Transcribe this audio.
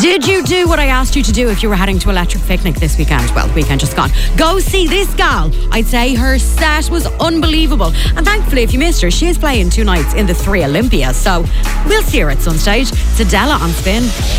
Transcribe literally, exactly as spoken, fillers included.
Did you do what I asked you to do if you were heading to Electric Picnic this weekend? Well, the weekend just gone. Go see this gal. I'd say her set was unbelievable. And thankfully, if you missed her, she is playing two nights in the Three Olympia. So we'll see her at some stage. It's Adela on Spin.